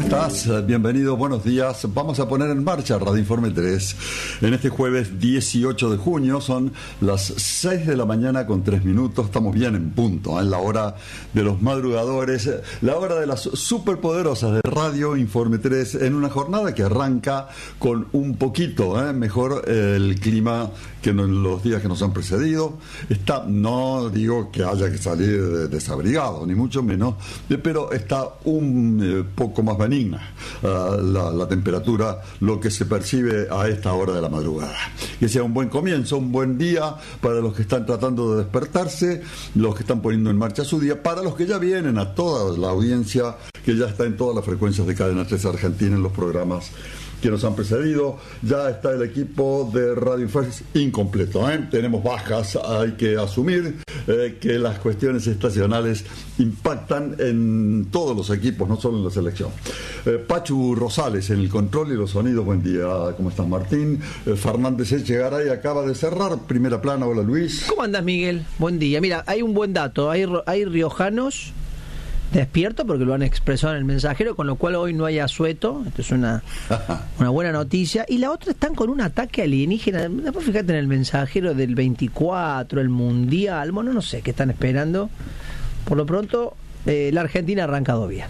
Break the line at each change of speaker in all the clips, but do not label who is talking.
estás? Bienvenido, buenos días. Vamos a poner en marcha Radio Informe 3. En este jueves 18 de junio son las 6 de la mañana con 3 minutos. Estamos bien en punto, en la hora de los madrugadores, la hora de las superpoderosas de Radio Informe 3, en una jornada que arranca con un poquito mejor el clima que en los días que nos han precedido. No digo que haya que salir desabrigado, ni mucho menos, pero está un poco más benigna la temperatura, lo que se percibe a esta hora de la madrugada. Que sea un buen comienzo, un buen día para los que están tratando de despertarse, los que están poniendo en marcha su día, para los que ya vienen, a toda la audiencia que ya está en todas las frecuencias de Cadena 3 Argentina en los programas que nos han precedido. Ya está el equipo de Radio Informe incompleto, tenemos bajas, hay que asumir que las cuestiones estacionales impactan en todos los equipos, no solo en la selección. Pachu Rosales en el control y los sonidos. Buen día, ¿cómo estás, Martín? Fernández Echegaray acaba de cerrar primera plana. Hola, Luis.
¿Cómo andás, Miguel? Buen día. Mira, hay un buen dato, hay riojanos despierto porque lo han expresado en el mensajero, con lo cual hoy no hay asueto. Esto es una buena noticia. Y la otra, están con un ataque alienígena. Después fíjate en el mensajero del 24, el Mundial, bueno, no sé qué están esperando. Por lo pronto, la Argentina ha arrancado bien.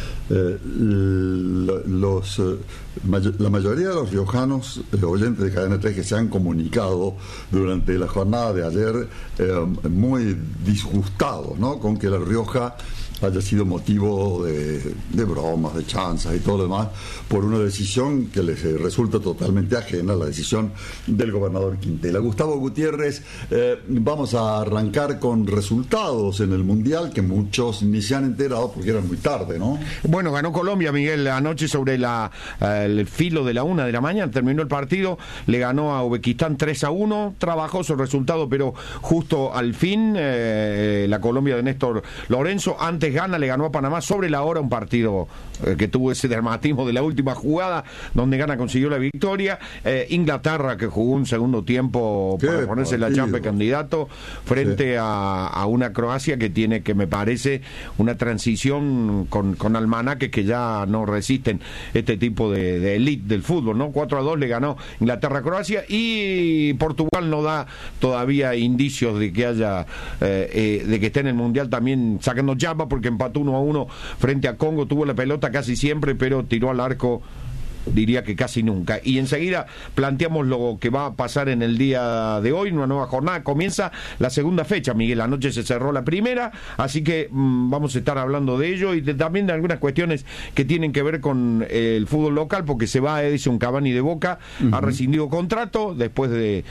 La mayoría de los riojanos, oyentes de Cadena 3, que se han comunicado durante la jornada de ayer, muy disgustados, ¿no?, con que La Rioja haya sido motivo de bromas, de chanzas y todo lo demás, por una decisión que les resulta totalmente ajena, la decisión del gobernador Quintela. Gustavo Gutiérrez, vamos a arrancar con resultados en el Mundial que muchos ni se han enterado porque eran muy tarde, ¿no?
Bueno, ganó Colombia, Miguel, anoche sobre el filo de la 1 de la mañana, terminó el partido, le ganó a Uzbekistán 3-1, trabajoso el resultado, pero justo al fin, la Colombia de Néstor Lorenzo, antes gana, le ganó a Panamá sobre la hora, un partido que tuvo ese dramatismo de la última jugada, donde Ghana consiguió la victoria. Inglaterra, que jugó un segundo tiempo para ponerse la Champions candidato, frente a una Croacia que tiene, que me parece, una transición con almanaques que ya no resisten este tipo de elite del fútbol, ¿no? 4-2 le ganó Inglaterra a Croacia, y Portugal no da todavía indicios de que haya de que esté en el Mundial, también sacando llama, porque empató 1-1 frente a Congo, tuvo la pelota casi siempre, pero tiró al arco, diría que casi nunca. Y enseguida planteamos lo que va a pasar en el día de hoy, una nueva jornada. Comienza la segunda fecha, Miguel. Anoche se cerró la primera, así que vamos a estar hablando de ello y también de algunas cuestiones que tienen que ver con el fútbol local, porque se va Edison Cavani de Boca, ha rescindido contrato después de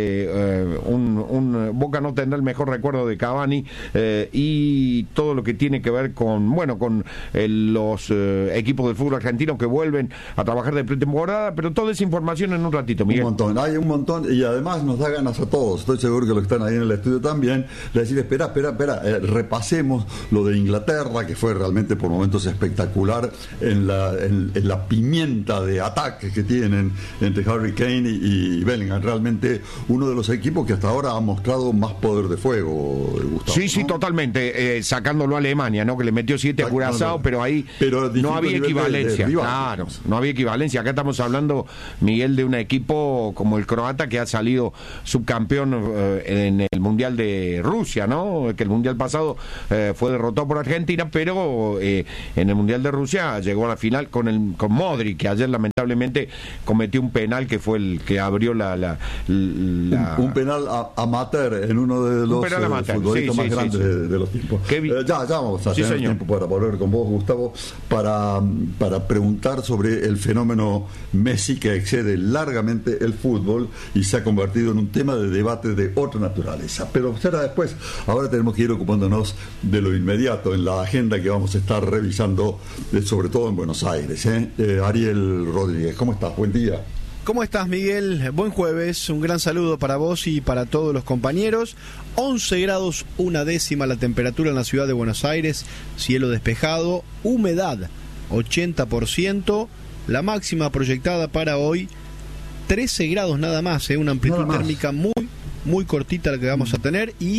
Boca no tendrá el mejor recuerdo de Cavani, y todo lo que tiene que ver con los equipos del fútbol argentino que vuelven a trabajar de pretemporada, pero toda esa información en un ratito, Miguel.
Hay un montón, y además nos da ganas a todos, estoy seguro que los que están ahí en el estudio también, de decir, espera, repasemos lo de Inglaterra, que fue realmente por momentos espectacular, en la pimienta de ataques que tienen entre Harry Kane y Bellingham. Realmente uno de los equipos que hasta ahora ha mostrado más poder de fuego, Gustavo.
Sí, ¿no? Totalmente, sacándolo a Alemania, ¿no?, que le metió 7 a Curazao, pero ahí no había equivalencia. Claro, no había equivalencia. Acá estamos hablando, Miguel, de un equipo como el croata, que ha salido subcampeón en el Mundial de Rusia, ¿no?, que el Mundial pasado fue derrotado por Argentina, pero en el Mundial de Rusia llegó a la final con Modric, que ayer lamentablemente cometió un penal que fue el que abrió
un penal amateur en uno de los futbolistas más grandes de los tiempos. Ya vamos a tener tiempo para volver con vos, Gustavo, para preguntar sobre el fenómeno Messi, que excede largamente el fútbol y se ha convertido en un tema de debate de otra naturaleza, pero será después. Ahora tenemos que ir ocupándonos de lo inmediato en la agenda que vamos a estar revisando, sobre todo en Buenos Aires. Ariel Rodríguez, ¿cómo estás? Buen día.
¿Cómo estás, Miguel? Buen jueves, un gran saludo para vos y para todos los compañeros. 11 grados, 1/10 la temperatura en la ciudad de Buenos Aires, cielo despejado, humedad 80%, la máxima proyectada para hoy 13 grados nada más, una amplitud térmica muy cortita la que vamos a tener, y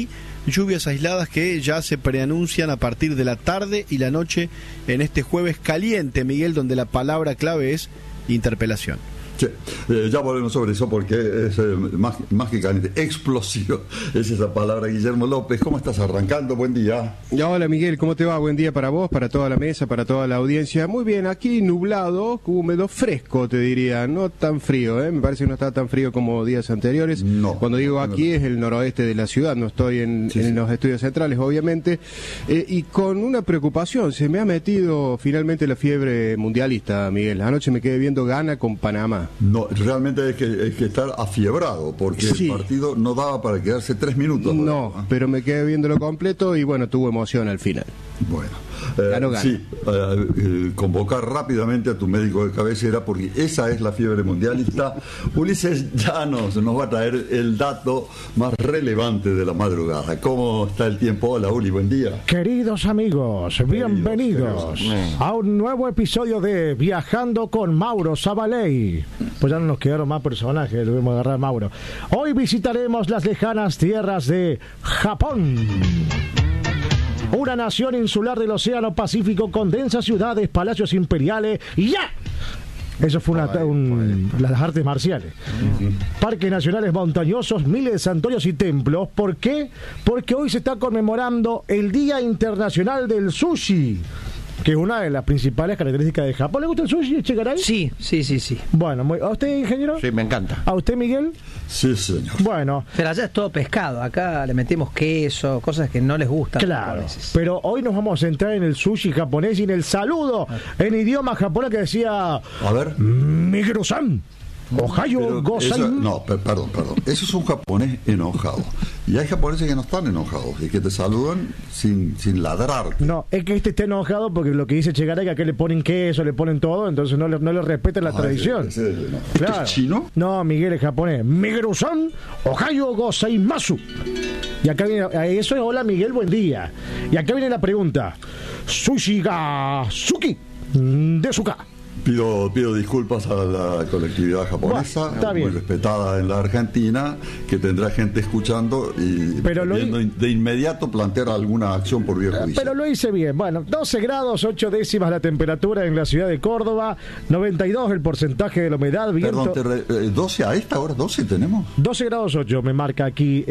lluvias aisladas que ya se preanuncian a partir de la tarde y la noche en este jueves caliente, Miguel, donde la palabra clave es interpelación.
Sí, ya volvemos sobre eso porque es mágicamente explosivo. Es esa palabra. Guillermo López, ¿cómo estás arrancando? Buen día.
Hola Miguel, ¿cómo te va? Buen día para vos, para toda la mesa, para toda la audiencia. Muy bien, aquí nublado, húmedo, fresco te diría, no tan frío, me parece que no está tan frío como días anteriores.
No.
Cuando digo aquí es el noroeste de la ciudad, no estoy en los estudios centrales obviamente, y con una preocupación, se me ha metido finalmente la fiebre mundialista, Miguel. Anoche me quedé viendo Ghana con Panamá.
No, realmente hay que estar afiebrado porque
sí.
El partido no daba para quedarse 3 minutos.
No, pero me quedé viéndolo completo y bueno, tuvo emoción al final.
Bueno,
Gana.
sí, convocar rápidamente a tu médico de cabecera porque esa es la fiebre mundialista. Ulises ya nos va a traer el dato más relevante de la madrugada. ¿Cómo está el tiempo? Hola Uli, buen día.
Queridos amigos, bienvenidos a un nuevo episodio de Viajando con Mauro Zabaley. Pues ya no nos quedaron más personajes, debemos agarrar a Mauro. Hoy visitaremos las lejanas tierras de Japón. Una nación insular del Océano Pacífico con densas ciudades, palacios imperiales y ¡ya! Eso fue las artes marciales. Parques nacionales montañosos, miles de santuarios y templos. ¿Por qué? Porque hoy se está conmemorando el Día Internacional del Sushi, que es una de las principales características de Japón. ¿Le gusta el sushi, Chegaray?
Sí.
Bueno, ¿a usted, ingeniero?
Sí, me encanta.
¿A usted, Miguel?
Sí, señor.
Bueno.
Pero allá es todo pescado. Acá le metemos queso, cosas que no les gustan.
Claro. Pero hoy nos vamos a centrar en el sushi japonés y en el saludo en idioma japonés que decía...
A ver.
Migro-san. Ohayo gozai.
Perdón. Eso es un japonés enojado. Y hay japoneses que no están enojados y que te saludan sin ladrar.
No, es que este está enojado porque lo que dice Chegaray, que acá le ponen queso, le ponen todo, entonces no le respetan la tradición.
Claro. ¿Es chino?
No, Miguel es japonés. Migru-san, Ohayo gozaimasu. Y acá viene, eso es hola Miguel, buen día. Y acá viene la pregunta. Sushi ga suki desuka.
Pido disculpas a la colectividad japonesa, muy respetada en la Argentina, que tendrá gente escuchando y de inmediato plantear alguna acción por vía judicial.
Pero lo hice bien. Bueno, 12 grados, 8 décimas la temperatura en la ciudad de Córdoba, 92 el porcentaje de la humedad. Viento.
Perdón, 12 a esta hora, 12 tenemos.
12 grados 8 me marca aquí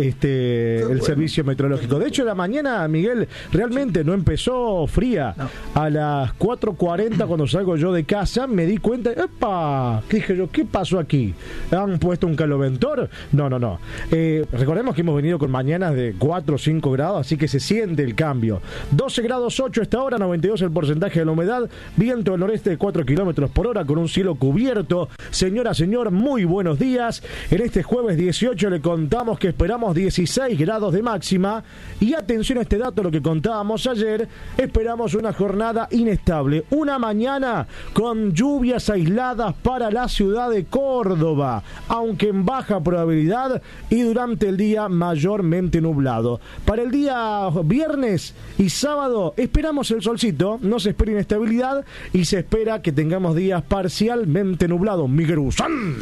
el servicio meteorológico. De hecho, la mañana, Miguel, realmente no empezó fría. No. A las 4:40 cuando salgo yo de casa, me di cuenta, ¡epa! Dije yo, ¿qué pasó aquí? ¿Han puesto un caloventor? No. Recordemos que hemos venido con mañanas de 4 o 5 grados, así que se siente el cambio. 12 grados 8 esta hora, 92 el porcentaje de la humedad, viento del noreste de 4 kilómetros por hora con un cielo cubierto. Señora, señor, muy buenos días. En este jueves 18 le contamos que esperamos 16 grados de máxima y atención a este dato, lo que contábamos ayer, esperamos una jornada inestable, una mañana con lluvias aisladas para la ciudad de Córdoba, aunque en baja probabilidad, y durante el día mayormente nublado. Para el día viernes y sábado esperamos el solcito, no se espera inestabilidad y se espera que tengamos días parcialmente nublados. Miguel-san.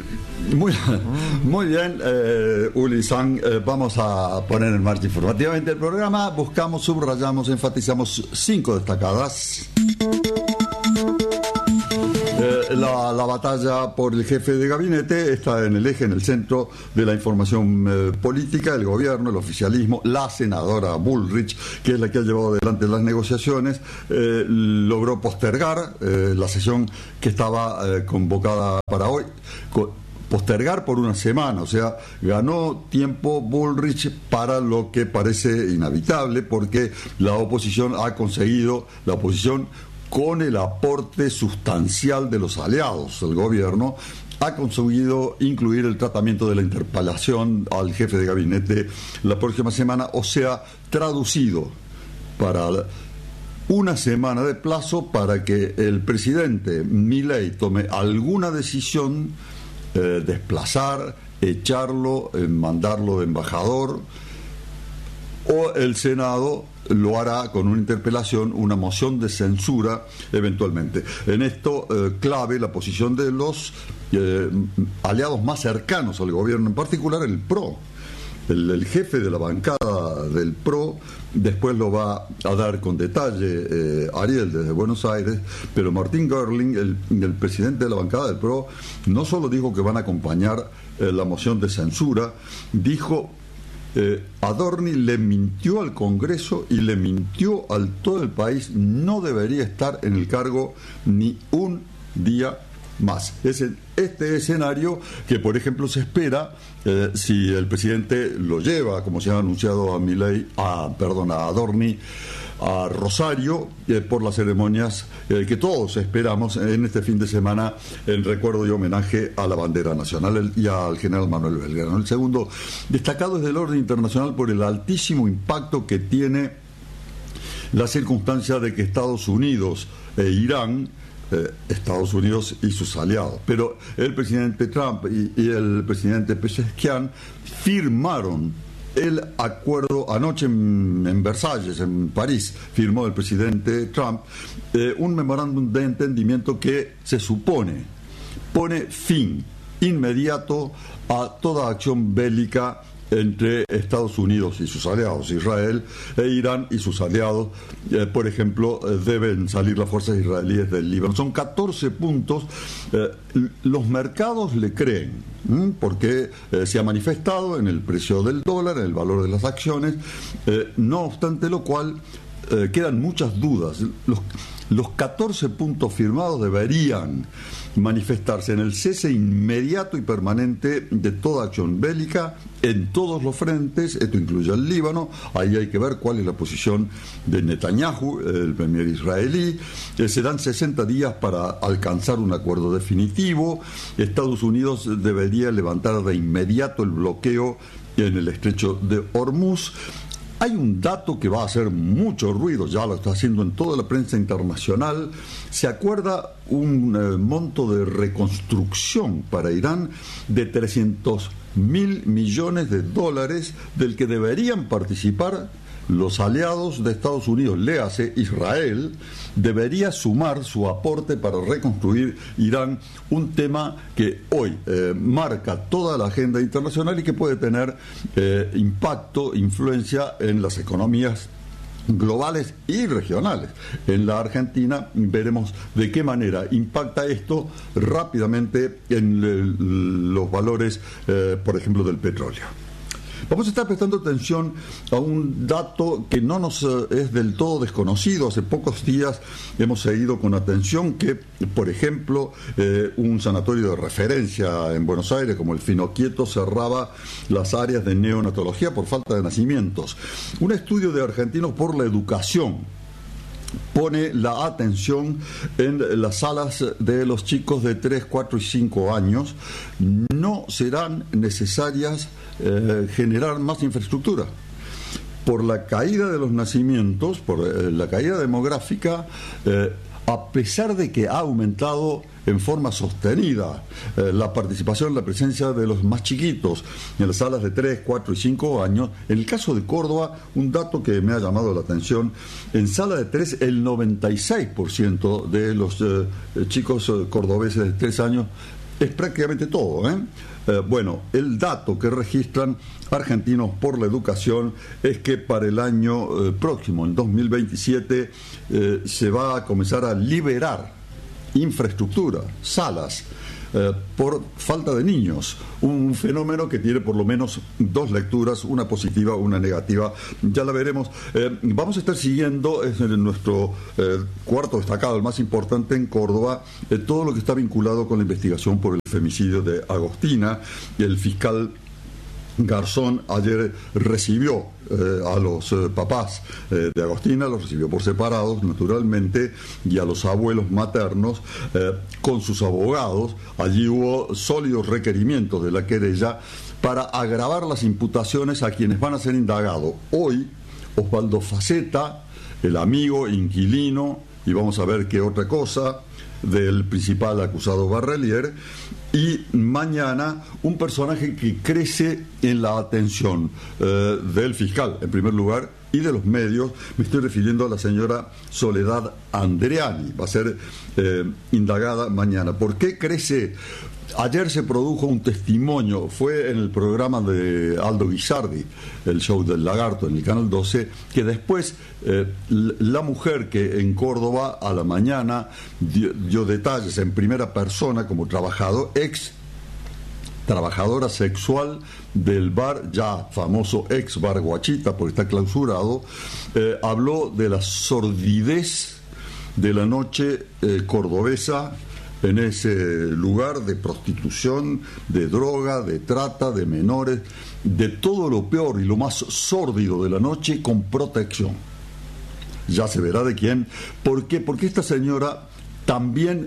Muy bien, Uli-san, vamos a poner en marcha informativamente el programa. Buscamos, subrayamos, enfatizamos 5 destacadas. La batalla por el jefe de gabinete está en el eje, en el centro de la información política. El gobierno, el oficialismo, la senadora Bullrich, que es la que ha llevado adelante las negociaciones, logró postergar la sesión que estaba convocada para hoy. Postergar por una semana, o sea, ganó tiempo Bullrich para lo que parece inhabitable, porque la oposición ha conseguido, con el aporte sustancial de los aliados del gobierno, ha conseguido incluir el tratamiento de la interpelación al jefe de gabinete la próxima semana, o sea, traducido para una semana de plazo para que el presidente Milei tome alguna decisión, desplazar, echarlo, mandarlo de embajador, o el Senado lo hará con una interpelación, una moción de censura eventualmente. En esto clave la posición de los aliados más cercanos al gobierno, en particular el PRO. el jefe de la bancada del PRO. Después lo va a dar con detalle Ariel desde Buenos Aires, pero Martín Görling, el presidente de la bancada del PRO, no solo dijo que van a acompañar la moción de censura, dijo: Adorni le mintió al Congreso y le mintió al todo el país, no debería estar en el cargo ni un día más. Es este escenario que, por ejemplo, se espera si el presidente lo lleva, como se ha anunciado a Adorni, a Rosario, por las ceremonias que todos esperamos en este fin de semana, en recuerdo y homenaje a la bandera nacional y al general Manuel Belgrano. El segundo destacado es del orden internacional por el altísimo impacto que tiene la circunstancia de que Estados Unidos e Irán, Estados Unidos y sus aliados, pero el presidente Trump y el presidente Pezeshkian firmaron el acuerdo anoche en Versalles, en París. Firmó el presidente Trump un memorándum de entendimiento que se supone pone fin inmediato a toda acción bélica entre Estados Unidos y sus aliados, Israel e Irán y sus aliados. Por ejemplo, deben salir las fuerzas israelíes del Líbano. Son 14 puntos. Los mercados le creen, porque se ha manifestado en el precio del dólar, en el valor de las acciones. No obstante lo cual, quedan muchas dudas. Los 14 puntos firmados deberían manifestarse en el cese inmediato y permanente de toda acción bélica en todos los frentes. Esto incluye al Líbano. Ahí hay que ver cuál es la posición de Netanyahu, el premier israelí. Se dan 60 días para alcanzar un acuerdo definitivo. Estados Unidos debería levantar de inmediato el bloqueo en el estrecho de Hormuz. Hay un dato que va a hacer mucho ruido, ya lo está haciendo en toda la prensa internacional. Se acuerda un monto de reconstrucción para Irán de $300.000 millones, del que deberían participar los aliados de Estados Unidos. Léase, Israel debería sumar su aporte para reconstruir Irán, un tema que hoy marca toda la agenda internacional y que puede tener impacto, influencia en las economías globales y regionales. En la Argentina veremos de qué manera impacta esto rápidamente en los valores, por ejemplo, del petróleo. Vamos a estar prestando atención a un dato que no nos es del todo desconocido. Hace pocos días hemos seguido con atención que, por ejemplo, un sanatorio de referencia en Buenos Aires, como el Finoquieto, cerraba las áreas de neonatología por falta de nacimientos. Un estudio de Argentinos por la Educación pone la atención en las salas de los chicos de 3, 4 y 5 años. No serán necesarias generar más infraestructura. Por la caída de los nacimientos, por la caída demográfica, a pesar de que ha aumentado en forma sostenida la participación, la presencia de los más chiquitos en las salas de 3, 4 y 5 años, en el caso de Córdoba, un dato que me ha llamado la atención: en sala de 3 el 96% de los chicos cordobeses de 3 años, es prácticamente todo, bueno, el dato que registran Argentinos por la Educación es que para el año próximo, en 2027, se va a comenzar a liberar infraestructura, salas, por falta de niños. Un fenómeno que tiene por lo menos 2 lecturas, una positiva, una negativa. Ya la veremos. Vamos a estar siguiendo, es en nuestro cuarto destacado, el más importante en Córdoba, todo lo que está vinculado con la investigación por el femicidio de Agostina. El fiscal Garzón ayer recibió a los papás de Agostina, los recibió por separados, naturalmente, y a los abuelos maternos con sus abogados. Allí hubo sólidos requerimientos de la querella para agravar las imputaciones a quienes van a ser indagados. Hoy, Osvaldo Faceta, el amigo, inquilino, y vamos a ver qué otra cosa, del principal acusado Barrelier, y mañana un personaje que crece en la atención del fiscal, en primer lugar, y de los medios. Me estoy refiriendo a la señora Soledad Andreani. Va a ser indagada mañana. ¿Por qué crece? Ayer se produjo un testimonio, fue en el programa de Aldo Guisardi, el show del lagarto en el Canal 12, que después la mujer que en Córdoba a la mañana dio detalles en primera persona como trabajadora sexual del bar, ya famoso ex bar Guachita, porque está clausurado, habló de la sordidez de la noche cordobesa en ese lugar de prostitución, de droga, de trata, de menores, de todo lo peor y lo más sórdido de la noche con protección. Ya se verá de quién. ¿Por qué? Porque esta señora también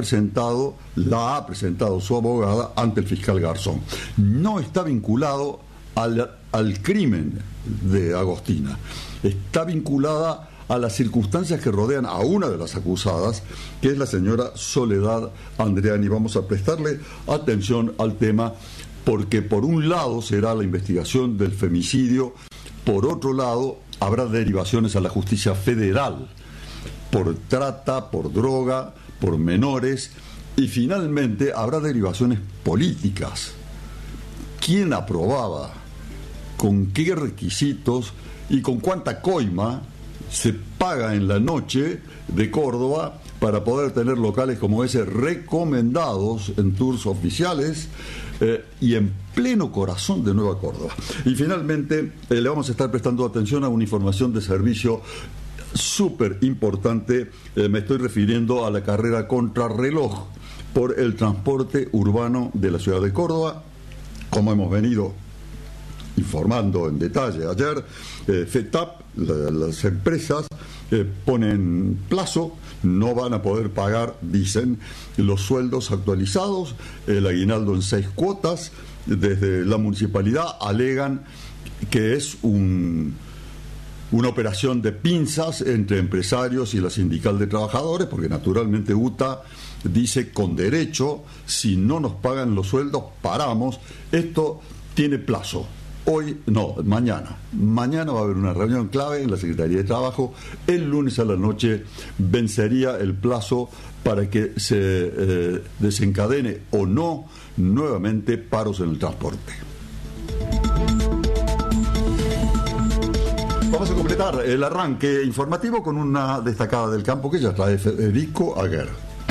la ha presentado su abogada ante el fiscal Garzón. No está vinculado al crimen de Agostina, está vinculada a las circunstancias que rodean a una de las acusadas, que es la señora Soledad Andreani. Vamos a prestarle atención al tema, porque por un lado será la investigación del femicidio, por otro lado habrá derivaciones a la justicia federal por trata, por droga, por menores, y finalmente habrá derivaciones políticas. ¿Quién aprobaba? ¿Con qué requisitos? ¿Y con cuánta coima se paga en la noche de Córdoba para poder tener locales como ese recomendados en tours oficiales y en pleno corazón de Nueva Córdoba? Y finalmente le vamos a estar prestando atención a una información de servicio súper importante. Me estoy refiriendo a la carrera contrarreloj por el transporte urbano de la ciudad de Córdoba. Como hemos venido informando en detalle ayer, FETAP, las empresas ponen plazo, no van a poder pagar, dicen, los sueldos actualizados, el aguinaldo en 6 cuotas. Desde la municipalidad alegan que es una operación de pinzas entre empresarios y la sindical de trabajadores, porque naturalmente UTA dice con derecho, si no nos pagan los sueldos, paramos. Esto tiene plazo. Hoy, no, mañana. Mañana va a haber una reunión clave en la Secretaría de Trabajo. El lunes a la noche vencería el plazo para que se desencadene o no nuevamente paros en el transporte. Vamos a completar el arranque informativo con una destacada del campo que ya trae Federico Aguer.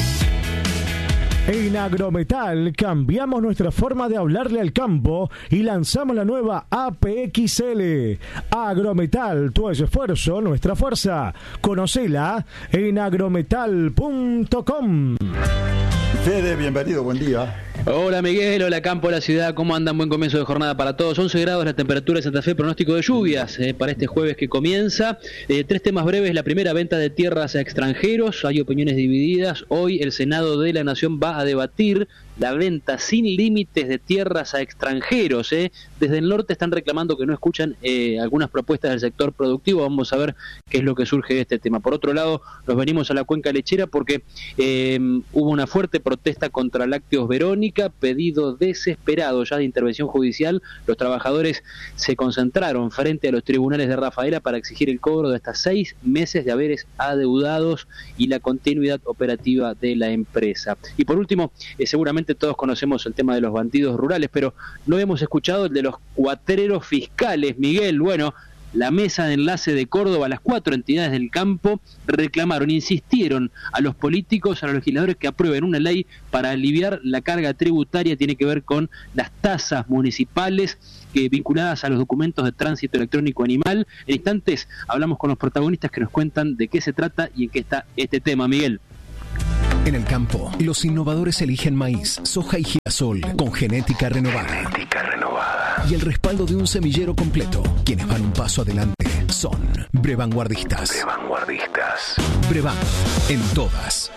En Agrometal cambiamos nuestra forma de hablarle al campo y lanzamos la nueva APXL. Agrometal, tu esfuerzo, nuestra fuerza. Conocela en agrometal.com.
Fede, bienvenido, buen día.
Hola Miguel, hola campo, la ciudad, ¿cómo andan? Buen comienzo de jornada para todos. 11 grados la temperatura de Santa Fe, pronóstico de lluvias para este jueves que comienza. 3 temas breves. La primera, venta de tierras a extranjeros. Hay opiniones divididas. Hoy el Senado de la Nación va a debatir la venta sin límites de tierras a extranjeros. Desde el norte están reclamando que no escuchan algunas propuestas del sector productivo. Vamos a ver qué es lo que surge de este tema. Por otro lado, nos venimos a la cuenca lechera porque hubo una fuerte protesta contra Lácteos Verónica, pedido desesperado ya de intervención judicial. Los trabajadores se concentraron frente a los tribunales de Rafaela para exigir el cobro de hasta 6 meses de haberes adeudados y la continuidad operativa de la empresa. Y por último, seguramente todos conocemos el tema de los bandidos rurales, pero no hemos escuchado el de los cuatreros fiscales. Miguel, bueno, la mesa de enlace de Córdoba, las 4 entidades del campo reclamaron, insistieron a los políticos, a los legisladores que aprueben una ley para aliviar la carga tributaria. Tiene que ver con las tasas municipales vinculadas a los documentos de tránsito electrónico animal. En instantes hablamos con los protagonistas que nos cuentan de qué se trata y en qué está este tema, Miguel.
En el campo, los innovadores eligen maíz, soja y girasol con genética renovada. Y el respaldo de un semillero completo. Quienes van un paso adelante son Brevanguardistas. Brevan, en todas.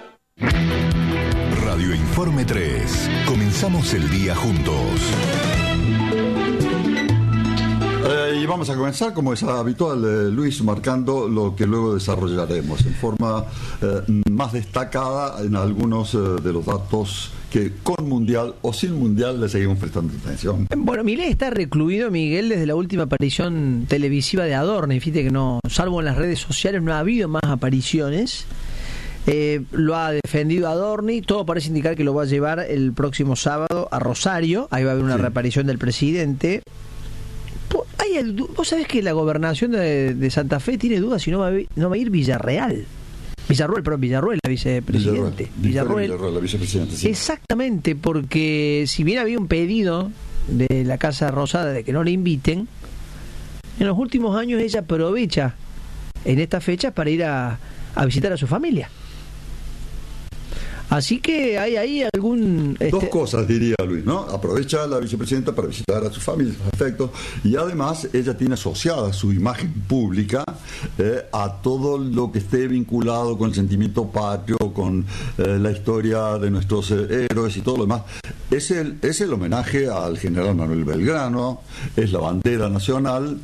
Radio Informe 3. Comenzamos el día juntos.
Y vamos a comenzar, como es habitual, Luis, marcando lo que luego desarrollaremos en forma más destacada en algunos de los datos que con Mundial o sin Mundial le seguimos prestando atención.
Bueno, Milei está recluido, Miguel, desde la última aparición televisiva de Adorni. Fíjate que no, salvo en las redes sociales, no ha habido más apariciones. Lo ha defendido Adorni. Todo parece indicar que lo va a llevar el próximo sábado a Rosario. Ahí va a haber una reaparición del presidente. Vos sabés que la gobernación de Santa Fe tiene dudas si no va a ir Villarruel, la vicepresidente. Villarruel, la vicepresidenta, sí. Exactamente, porque si bien había un pedido de la Casa Rosada de que no le inviten, en los últimos años ella aprovecha en estas fechas para ir a visitar a su familia. Así que hay ahí algún...
Dos cosas, diría Luis, ¿no? Aprovecha la vicepresidenta para visitar a su familia, sus afectos, y además ella tiene asociada su imagen pública a todo lo que esté vinculado con el sentimiento patrio, con la historia de nuestros héroes y todo lo demás. Es el homenaje al general Manuel Belgrano, es la bandera nacional.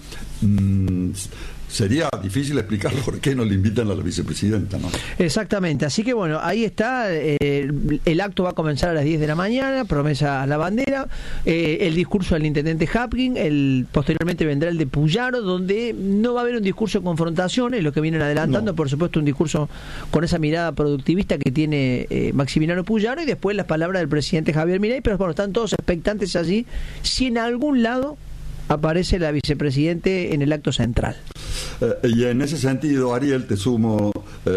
Sería difícil explicar por qué no le invitan a la vicepresidenta, ¿no?
Exactamente, así que bueno, ahí está, el acto va a comenzar a las 10 de la mañana, promesa a la bandera, el discurso del intendente Hapkin, posteriormente vendrá el de Puyaro, donde no va a haber un discurso de confrontación, es lo que vienen adelantando, por supuesto un discurso con esa mirada productivista que tiene Maximiliano Puyaro, y después las palabras del presidente Javier Milei, pero bueno, están todos expectantes allí, si en algún lado aparece la vicepresidente en el acto central.
Y en ese sentido, Ariel, te sumo,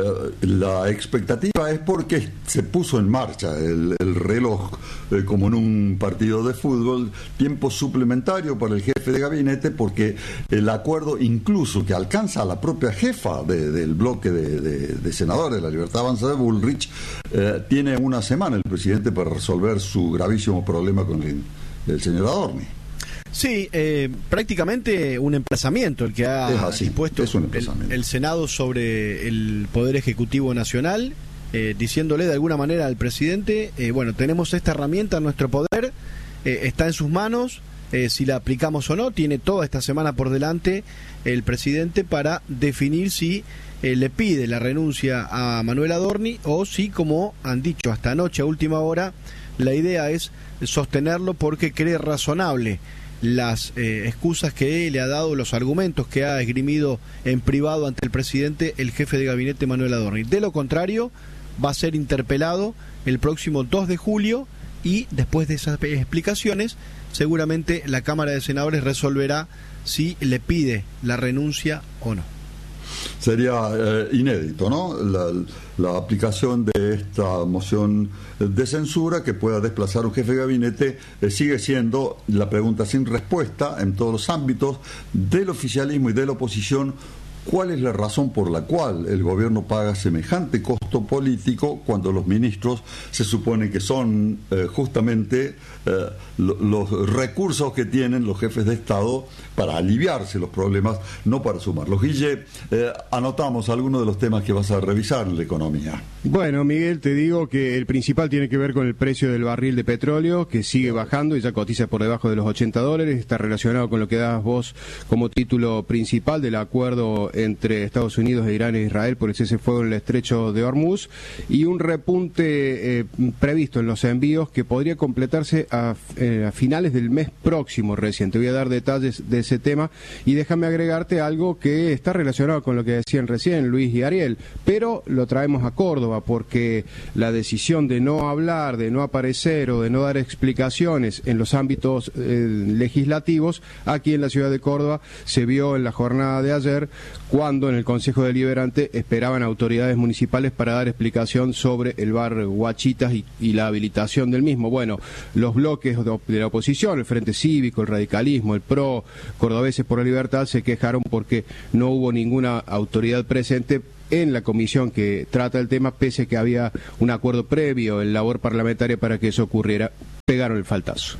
la expectativa es porque se puso en marcha el reloj, como en un partido de fútbol, tiempo suplementario para el jefe de gabinete, porque el acuerdo incluso que alcanza a la propia jefa del bloque de senadores de la Libertad Avanza de Bullrich, tiene una semana el presidente para resolver su gravísimo problema con el señor Adorni.
Sí, prácticamente un emplazamiento el que ha dispuesto el Senado sobre el Poder Ejecutivo Nacional, diciéndole de alguna manera al presidente, bueno, tenemos esta herramienta en nuestro poder, está en sus manos, si la aplicamos o no, tiene toda esta semana por delante el presidente para definir si le pide la renuncia a Manuel Adorni o si, como han dicho hasta anoche a última hora, la idea es sostenerlo porque cree razonable las excusas que le ha dado, los argumentos que ha esgrimido en privado ante el presidente el jefe de gabinete Manuel Adorni. De lo contrario, va a ser interpelado el próximo 2 de julio y después de esas explicaciones seguramente la Cámara de Senadores resolverá si le pide la renuncia o no.
Sería inédito, ¿no? La aplicación de esta moción de censura que pueda desplazar un jefe de gabinete sigue siendo la pregunta sin respuesta en todos los ámbitos del oficialismo y de la oposición. ¿Cuál es la razón por la cual el gobierno paga semejante costo político cuando los ministros se supone que son justamente los recursos que tienen los jefes de Estado para aliviarse los problemas, no para sumarlos? Guille, anotamos algunos de los temas que vas a revisar en la economía.
Bueno, Miguel, te digo que el principal tiene que ver con el precio del barril de petróleo, que sigue bajando y ya cotiza por debajo de los $80. Está relacionado con lo que das vos como título principal del acuerdo entre Estados Unidos e Irán e Israel por el cese de fuego en el estrecho de Hormuz, y un repunte previsto en los envíos que podría completarse a finales del mes próximo recién. Te voy a dar detalles de ese tema y déjame agregarte algo que está relacionado con lo que decían recién Luis y Ariel, pero lo traemos a Córdoba porque la decisión de no hablar, de no aparecer o de no dar explicaciones en los ámbitos legislativos aquí en la ciudad de Córdoba se vio en la jornada de ayer, cuando en el Consejo Deliberante esperaban autoridades municipales para dar explicación sobre el bar Guachitas y la habilitación del mismo. Bueno, los bloques de la oposición, el Frente Cívico, el Radicalismo, el PRO, Cordobeses por la Libertad, se quejaron porque no hubo ninguna autoridad presente en la comisión que trata el tema, pese a que había un acuerdo previo en labor parlamentaria para que eso ocurriera. Pegaron el faltazo.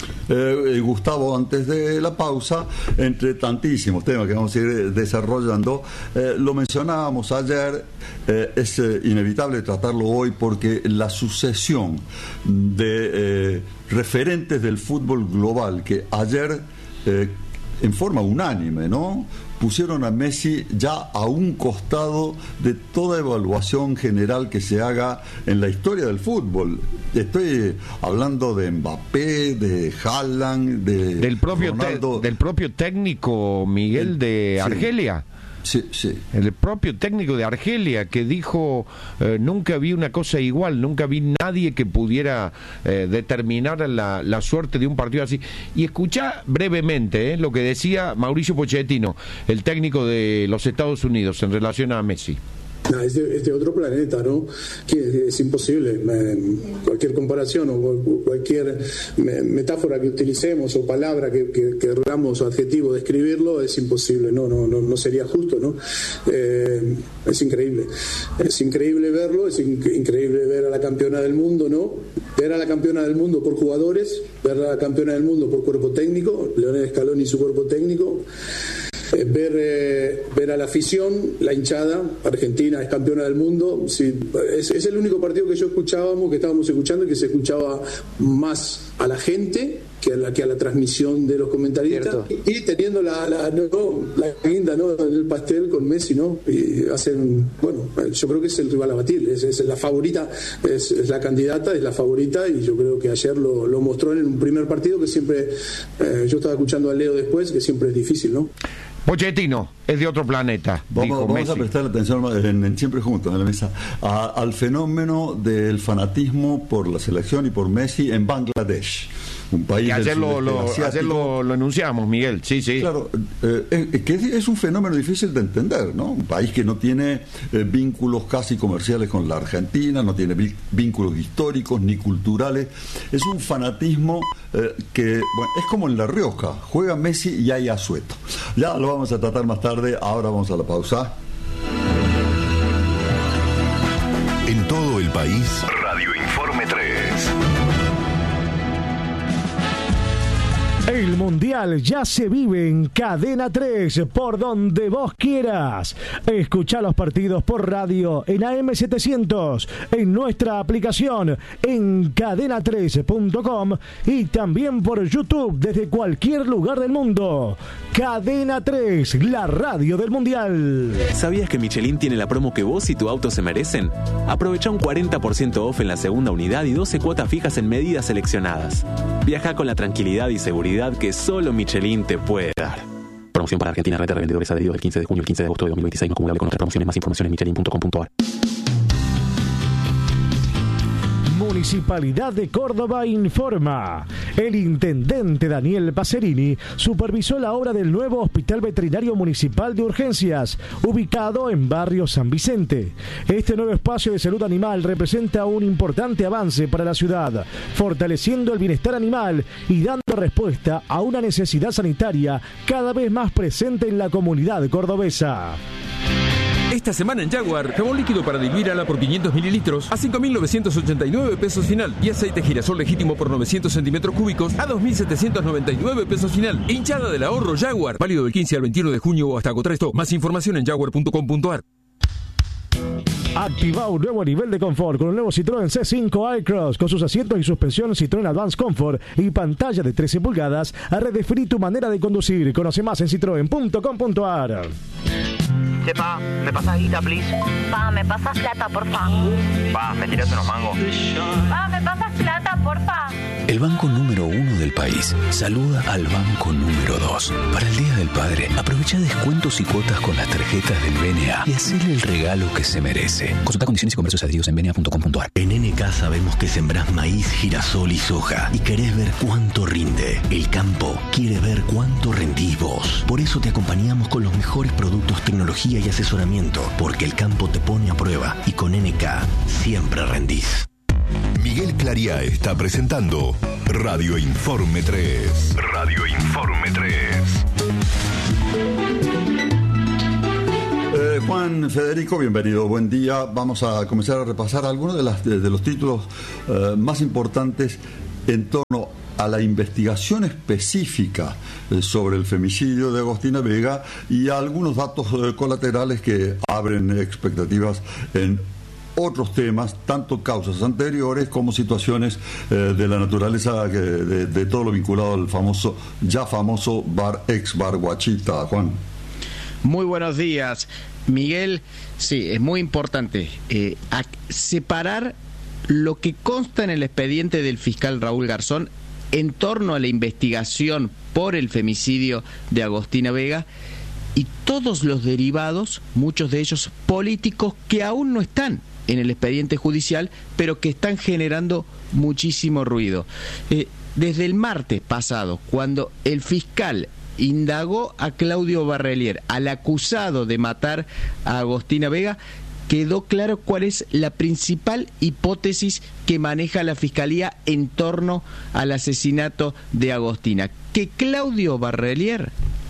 Gustavo, antes de la pausa, entre tantísimos temas que vamos a ir desarrollando, lo mencionábamos ayer, es inevitable tratarlo hoy porque la sucesión de referentes del fútbol global que ayer en forma unánime, ¿no? Pusieron a Messi ya a un costado de toda evaluación general que se haga en la historia del fútbol. Estoy hablando de Mbappé, de Haaland,
del propio técnico Miguel de Argelia.
Sí, sí.
El propio técnico de Argelia que dijo nunca vi una cosa igual, nunca vi nadie que pudiera determinar la suerte de un partido así. Y escuchá brevemente lo que decía Mauricio Pochettino, el técnico de los Estados Unidos, en relación a Messi.
No, es de otro planeta, ¿no? Que es imposible. Cualquier comparación o cualquier metáfora que utilicemos o palabra que queramos o adjetivo describirlo es imposible. No sería justo, ¿no? Es increíble. Es increíble verlo, es increíble ver a la campeona del mundo, ¿no? Ver a la campeona del mundo por jugadores, ver a la campeona del mundo por cuerpo técnico, Lionel Scaloni y su cuerpo técnico. Ver a la afición, la hinchada, Argentina es campeona del mundo. Sí, es el único partido que estábamos escuchando, y que se escuchaba más a la gente que a la transmisión de los comentaristas. Y teniendo la guinda, ¿no?, en el pastel con Messi, ¿no? Y yo creo que es el rival a batir, es la favorita, es la candidata, es la favorita, y yo creo que ayer lo mostró en un primer partido que siempre, yo estaba escuchando a Leo después, que siempre es difícil, ¿no?
Pochettino es de otro planeta.
Vamos a prestar atención siempre juntos en la mesa al fenómeno del fanatismo por la selección y por Messi en Bangladesh, un país.
Y ayer lo enunciamos, Miguel. Sí.
Claro, que es un fenómeno difícil de entender, ¿no? Un país que no tiene vínculos casi comerciales con la Argentina, no tiene vínculos históricos ni culturales. Es un fanatismo que, es como en La Rioja, juega Messi y hay asueto. Ya lo vamos a tratar más tarde, ahora vamos a la pausa.
En todo el país, Radio Informe 3.
El Mundial ya se vive en Cadena 3, por donde vos quieras. Escuchá los partidos por radio en AM700, en nuestra aplicación, en cadena3.com y también por YouTube desde cualquier lugar del mundo. Cadena 3, la radio del Mundial.
¿Sabías que Michelin tiene la promo que vos y tu auto se merecen? Aprovecha un 40% off en la segunda unidad y 12 cuotas fijas en medidas seleccionadas. Viaja con la tranquilidad y seguridad que solo Michelin te puede dar. Promoción para Argentina, red de revendedores adheridos del 15 de junio al 15 de agosto de 2026, no acumulable con otras promociones. Más información en michelin.com.ar.
Municipalidad de Córdoba informa. El intendente Daniel Pacerini supervisó la obra del nuevo Hospital Veterinario Municipal de Urgencias, ubicado en Barrio San Vicente. Este nuevo espacio de salud animal representa un importante avance para la ciudad, fortaleciendo el bienestar animal y dando respuesta a una necesidad sanitaria cada vez más presente en la comunidad cordobesa.
Esta semana en Jaguar, jabón líquido para diluir ala por 500 mililitros a 5.989 pesos final y aceite girasol legítimo por 900 centímetros cúbicos a 2.799 pesos final. Hinchada del ahorro Jaguar, válido del 15 al 21 de junio o hasta agotar esto. Más información en jaguar.com.ar.
Activa un nuevo nivel de confort con un nuevo Citroën C5 iCross, con sus asientos y suspensión Citroën Advance Comfort y pantalla de 13 pulgadas a redefinir tu manera de conducir. Conoce más en citroen.com.ar.
Pa, ¿me pasas guita, please?
Pa, ¿me pasas plata, porfa?
Pa, ¿me tiras unos mangos?
Pa, ¿me pasas plata, porfa?
El banco número 1 del país saluda al banco número 2. Para el Día del Padre, aprovecha descuentos y cuotas con las tarjetas del BNA y hacele el regalo que se merece. Consulta condiciones y comercios adheridos en bna.com.ar.
En NK sabemos que sembrás maíz, girasol y soja y querés ver cuánto rinde. El campo quiere ver cuánto rendís vos. Por eso te acompañamos con los mejores productos, tecnología y asesoramiento, porque el campo te pone a prueba y con NK siempre rendís.
Miguel Clariá está presentando Radio Informe 3. Radio Informe 3.
Juan Federico, bienvenido, buen día. Vamos a comenzar a repasar algunos de los títulos más importantes en torno a la investigación específica sobre el femicidio de Agostina Vega y a algunos datos colaterales que abren expectativas en otros temas, tanto causas anteriores como situaciones de la naturaleza de todo lo vinculado al ya famoso ex bar Guachita. Juan.
Muy buenos días, Miguel. Sí, es muy importante separar lo que consta en el expediente del fiscal Raúl Garzón en torno a la investigación por el femicidio de Agostina Vega y todos los derivados, muchos de ellos políticos, que aún no están en el expediente judicial, pero que están generando muchísimo ruido. Desde el martes pasado, cuando el fiscal indagó a Claudio Barrelier, al acusado de matar a Agostina Vega, quedó claro cuál es la principal hipótesis que maneja la Fiscalía en torno al asesinato de Agostina. Que Claudio Barrelier,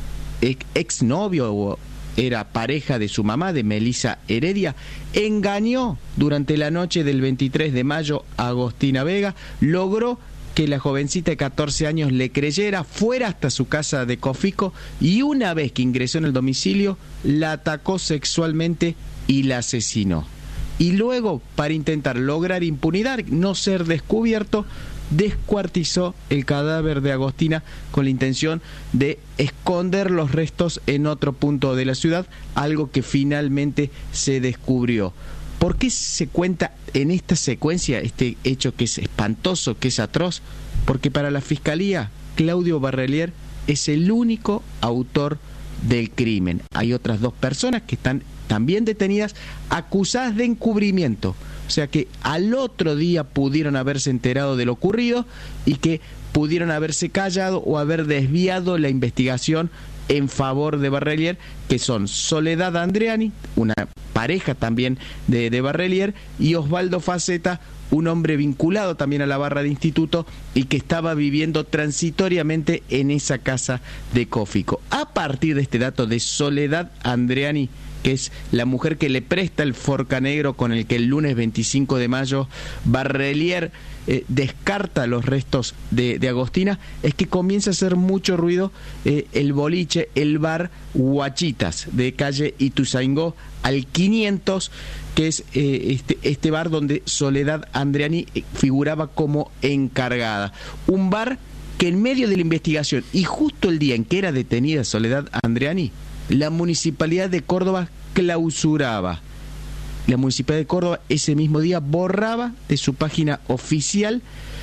exnovio o era pareja de su mamá, de Melisa Heredia, engañó durante la noche del 23 de mayo a Agostina Vega, logró que la jovencita de 14 años le creyera, fuera hasta su casa de Cofico y una vez que ingresó en el domicilio, la atacó sexualmente y la asesinó. Y luego, para intentar lograr impunidad, no ser descubierto, descuartizó el cadáver de Agostina con la intención de esconder los restos en otro punto de la ciudad, algo que finalmente se descubrió. ¿Por qué se cuenta en esta secuencia este hecho que es espantoso, que es atroz? Porque para la Fiscalía, Claudio Barrelier es el único autor del crimen. Hay otras 2 personas que están también detenidas, acusadas de encubrimiento. O sea que al otro día pudieron haberse enterado de lo ocurrido y que pudieron haberse callado o haber desviado la investigación en favor de Barrelier, que son Soledad Andreani, una pareja también de Barrelier, y Osvaldo Faceta, un hombre vinculado también a la barra de instituto y que estaba viviendo transitoriamente en esa casa de Cofico. A partir de este dato de Soledad Andreani, que es la mujer que le presta el Forca Negro con el que el lunes 25 de mayo Barrelier descarta los restos de Agostina, es que comienza a hacer mucho ruido el boliche, el bar Guachitas, de calle Ituzaingó al 500, que es este bar donde Soledad Andreani figuraba como encargada. Un bar que en medio de la investigación y justo el día en que era detenida Soledad Andreani, la Municipalidad de Córdoba clausuraba. La Municipalidad de Córdoba ese mismo día borraba de su página oficial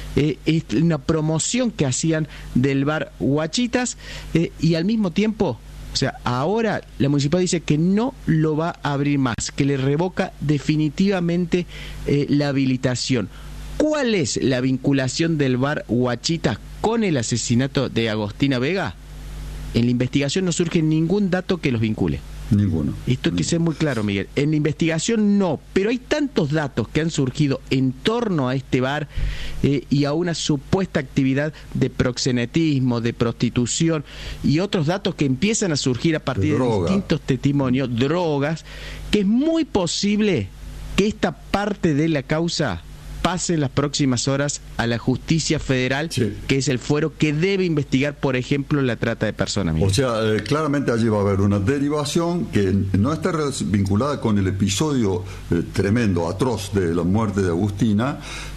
una promoción que hacían del bar Guachitas y al mismo tiempo, o sea, ahora la Municipalidad dice que no lo va a abrir más, que le revoca definitivamente la habilitación. ¿Cuál es la vinculación del bar Guachitas con el asesinato de Agostina Vega? En la investigación no surge ningún dato que los vincule.
Ninguno.
Esto hay que ser muy claro, Miguel. En la investigación no, pero hay tantos datos que han surgido en torno a este bar y a una supuesta actividad de proxenetismo, de prostitución y otros datos que empiezan a surgir a partir de distintos testimonios, drogas, que es muy posible que esta parte de la causa pase en las próximas horas a la Justicia Federal, sí, que es el fuero que debe investigar, por ejemplo, la trata de personas.
O sea, claramente allí va a haber una derivación que no está vinculada con el episodio tremendo, atroz de la muerte de Agostina,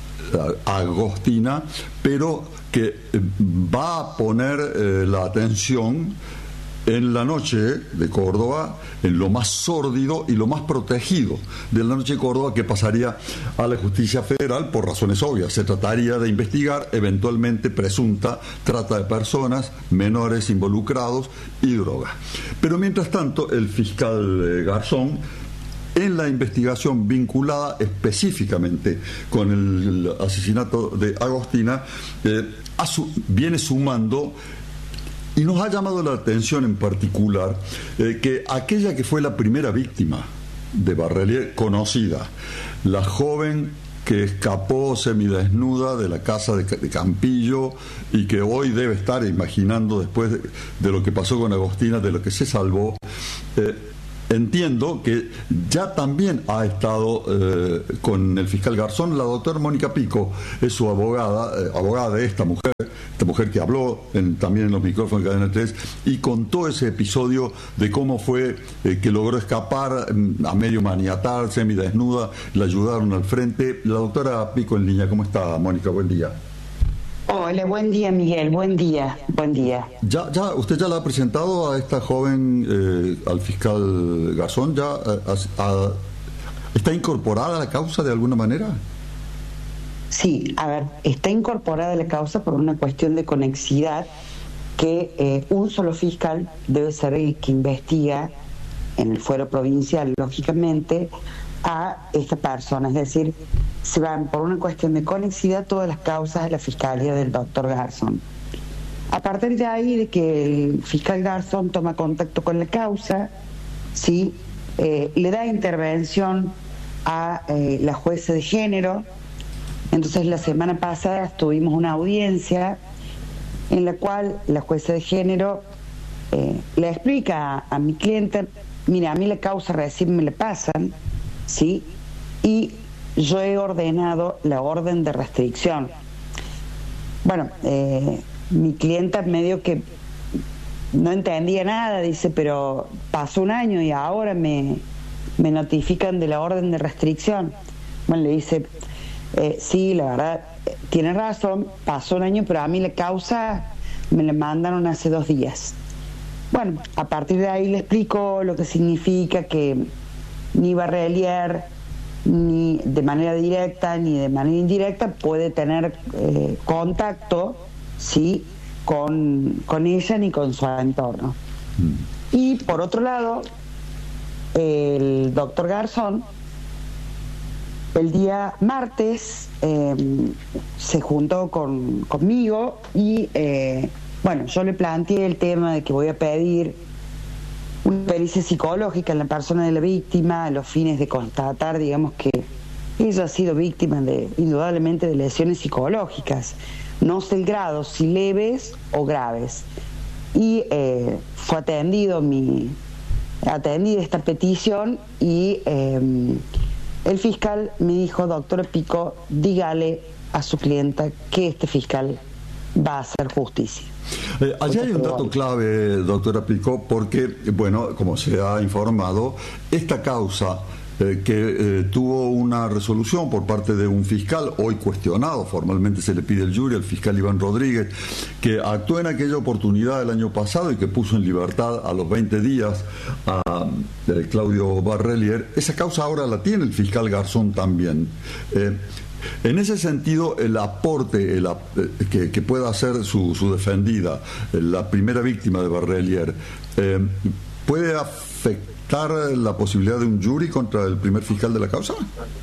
pero que va a poner la atención en la noche de Córdoba, en lo más sórdido y lo más protegido de la noche de Córdoba, que pasaría a la Justicia Federal por razones obvias. Se trataría de investigar eventualmente presunta trata de personas, menores involucrados y drogas. Pero mientras tanto, el fiscal Garzón, en la investigación vinculada específicamente con el asesinato de Agostina, viene sumando. Y nos ha llamado la atención en particular que aquella que fue la primera víctima de Barrelier conocida, la joven que escapó semidesnuda de la casa de Campillo y que hoy debe estar imaginando, después de lo que pasó con Agostina, de lo que se salvó, entiendo que ya también ha estado con el fiscal Garzón la doctora Mónica Pico, es su abogada de esta mujer que habló también en los micrófonos de Cadena 3 y contó ese episodio de cómo fue que logró escapar a medio maniatar, semidesnuda, la ayudaron al frente. La doctora Pico en línea, ¿cómo está, Mónica? Buen día.
Hola, buen día, Miguel, buen día.
¿Usted ya la ha presentado a esta joven, al fiscal Garzón? ¿Está incorporada a la causa de alguna manera?
Sí, a ver, está incorporada a la causa por una cuestión de conexidad que un solo fiscal debe ser el que investiga en el fuero provincial, lógicamente, a esta persona, es decir, se van por una cuestión de conexidad todas las causas de la fiscalía del doctor Garzón. A partir de ahí, de que el fiscal Garzón toma contacto con la causa, ¿sí? Le da intervención a la jueza de género. Entonces la semana pasada tuvimos una audiencia en la cual la jueza de género le explica a mi cliente: mira, a mí la causa recién me la pasan, ¿sí? Y yo he ordenado la orden de restricción. Bueno, mi clienta medio que no entendía nada, dice, pero pasó un año y ahora me notifican de la orden de restricción. Bueno, le dice, sí, la verdad, tiene razón, pasó un año, pero a mí la causa me la mandaron hace 2 días. Bueno, a partir de ahí le explico lo que significa que ni Barrelier, ni de manera directa ni de manera indirecta, puede tener contacto, ¿sí?, con ella ni con su entorno. Y por otro lado, el doctor Garzón, el día martes, se juntó conmigo y, bueno, yo le planteé el tema de que voy a pedir una pericia psicológica en la persona de la víctima a los fines de constatar, digamos, que ella ha sido víctima indudablemente de lesiones psicológicas, no sé el grado, si leves o graves. Y fue atendida esta petición y el fiscal me dijo: doctora Pico, dígale a su clienta que este fiscal va a hacer justicia.
Allí hay un dato clave, doctora Pico, porque, bueno, como se ha informado, esta causa que tuvo una resolución por parte de un fiscal, hoy cuestionado, formalmente se le pide el jury al fiscal Iván Rodríguez, que actuó en aquella oportunidad el año pasado y que puso en libertad a los 20 días a Claudio Barrelier. Esa causa ahora la tiene el fiscal Garzón también. En ese sentido, el aporte que pueda hacer su defendida, la primera víctima de Barrelier, ¿puede afectar la posibilidad de un jury contra el primer fiscal de la causa?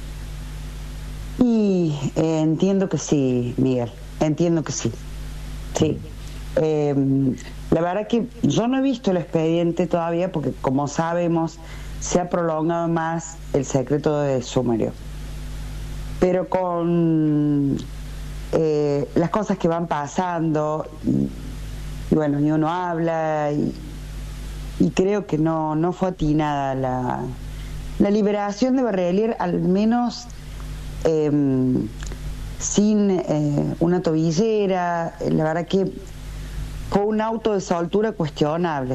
Y entiendo que sí, Miguel, entiendo que sí. Sí. La verdad que yo no he visto el expediente todavía porque, como sabemos, se ha prolongado más el secreto de sumario. Pero con las cosas que van pasando, y bueno, y uno habla y creo que no fue atinada la liberación de Barrelier, al menos sin una tobillera. La verdad que fue un auto de soltura cuestionable.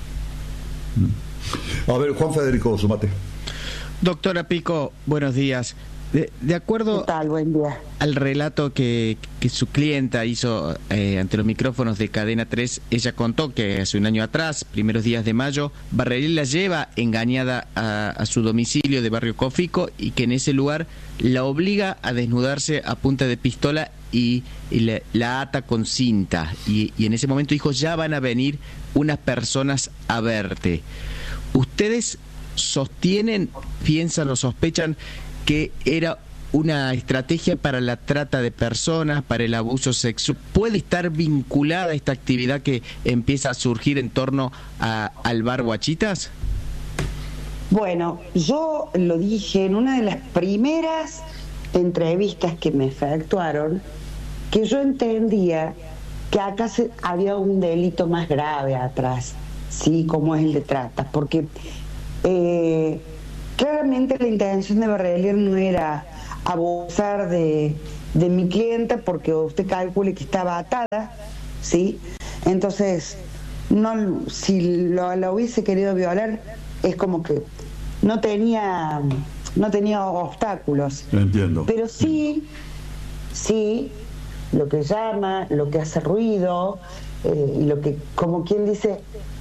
A ver, Juan Federico, sumate.
Doctora Pico, buenos días. De acuerdo al relato que su clienta hizo ante los micrófonos de Cadena 3, ella contó que hace un año atrás, primeros días de mayo, Barrelier la lleva engañada a su domicilio de Barrio Cofico y que en ese lugar la obliga a desnudarse a punta de pistola y la ata con cinta. Y en ese momento dijo: ya van a venir unas personas a verte. ¿Ustedes sostienen, piensan o sospechan que era una estrategia para la trata de personas, para el abuso sexual? ¿Puede estar vinculada esta actividad que empieza a surgir en torno al bar Guachitas?
Bueno, yo lo dije en una de las primeras entrevistas que me efectuaron, que yo entendía que acá había un delito más grave atrás, ¿sí? Como es el de trata, porque Claramente la intención de Barrelier no era abusar de mi clienta, porque usted calcule que estaba atada, ¿sí? Entonces, no, si la hubiese querido violar, es como que no tenía obstáculos.
Entiendo.
Pero sí, lo que llama, lo que hace ruido, y lo que, como quien dice,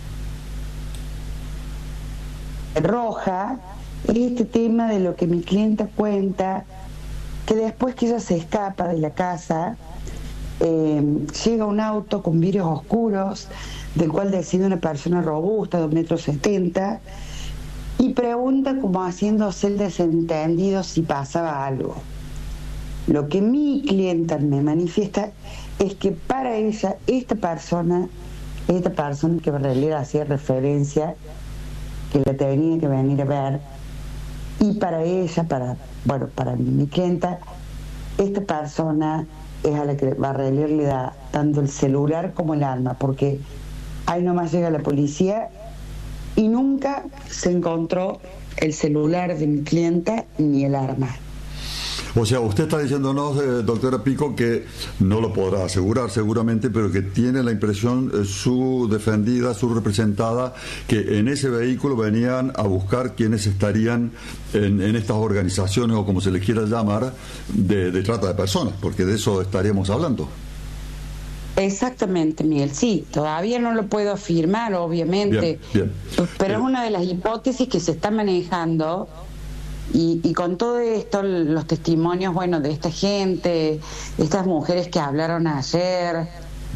roja, es este tema de lo que mi clienta cuenta, que después que ella se escapa de la casa, llega un auto con vidrios oscuros, del cual desciende una persona robusta de 1,70 m, y pregunta, como haciéndose el desentendido, si pasaba algo. Lo que mi clienta me manifiesta es que para ella, esta persona que Barrelier hacía referencia, que la tenía que venir a ver, y para ella, para mi clienta, esta persona es a la que Barrelier le da tanto el celular como el arma, porque ahí nomás llega la policía y nunca se encontró el celular de mi clienta ni el arma.
O sea, usted está diciéndonos, doctora Pico, que no lo podrá asegurar seguramente, pero que tiene la impresión su defendida, su representada, que en ese vehículo venían a buscar quienes estarían en estas organizaciones, o como se les quiera llamar, de trata de personas, porque de eso estaríamos hablando.
Exactamente, Miguel. Sí, todavía no lo puedo afirmar, obviamente,
bien.
Pero es una de las hipótesis que se está manejando. Y con todo esto, los testimonios, bueno, de esta gente, estas mujeres que hablaron ayer,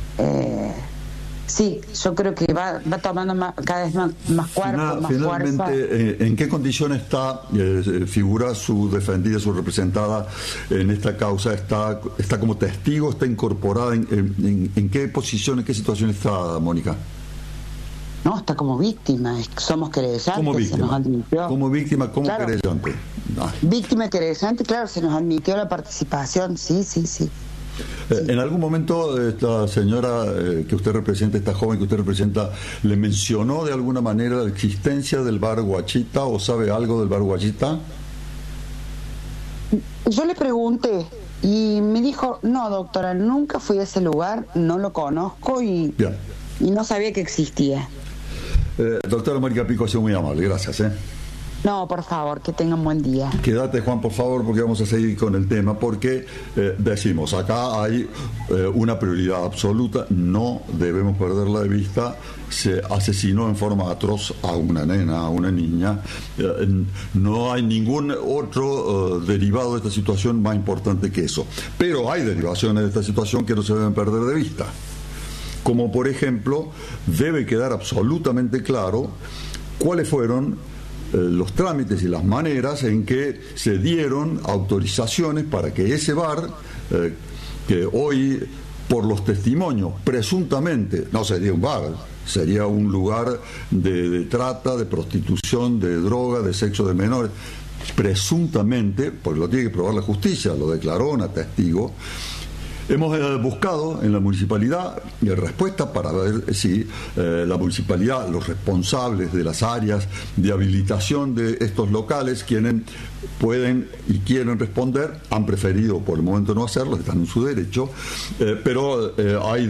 sí, yo creo que va tomando cada vez más cuerpo, más
finalmente, fuerza. ¿En qué condición figura su defendida, su representada en esta causa? ¿Está como testigo? ¿Está incorporada? ¿En qué posición, en qué situación está, Mónica?
No, está como víctima, somos querellantes.
Como víctima,
se nos admitió.
como
Claro.
querellante.
Víctima querellante, claro, se nos admitió la participación, sí.
En algún momento esta señora que usted representa, esta joven que usted representa, ¿le mencionó de alguna manera la existencia del bar Guachita, o sabe algo del bar Guachita?
Yo le pregunté y me dijo, no, doctora, nunca fui a ese lugar, no lo conozco y no sabía que existía.
Doctora Mónica Pico, ha sido muy amable, gracias.
No, por favor, que tengan buen día.
Quédate, Juan, por favor, porque vamos a seguir con el tema, porque decimos, acá hay una prioridad absoluta, no debemos perderla de vista. Se asesinó en forma atroz a una nena, a una niña. No hay ningún otro derivado de esta situación más importante que eso. Pero hay derivaciones de esta situación que no se deben perder de vista. Como por ejemplo, debe quedar absolutamente claro cuáles fueron los trámites y las maneras en que se dieron autorizaciones para que ese bar, que hoy por los testimonios presuntamente no sería un bar, sería un lugar de trata, de prostitución, de droga, de sexo de menores, presuntamente, porque lo tiene que probar la justicia, lo declaró una testigo. Hemos buscado en la municipalidad respuestas para ver si la municipalidad, los responsables de las áreas de habilitación de estos locales, quienes pueden y quieren responder, han preferido por el momento no hacerlo, están en su derecho, pero hay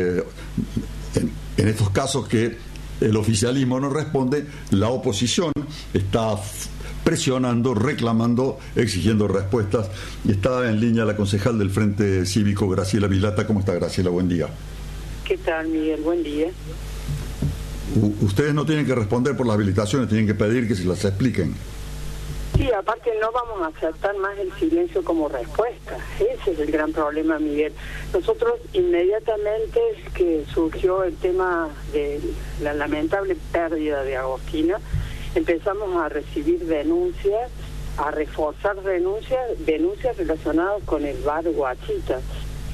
en estos casos que el oficialismo no responde, la oposición está presionando, reclamando, exigiendo respuestas. Y está en línea la concejal del Frente Cívico, Graciela Vilata. ¿Cómo está, Graciela? Buen día.
¿Qué tal, Miguel? Buen día.
Ustedes no tienen que responder por las habilitaciones, tienen que pedir que se las expliquen.
Sí, aparte no vamos a aceptar más el silencio como respuesta. Ese es el gran problema, Miguel. Nosotros inmediatamente que surgió el tema de la lamentable pérdida de Agostina, empezamos a recibir denuncias, a reforzar denuncias relacionadas con el bar Guachita.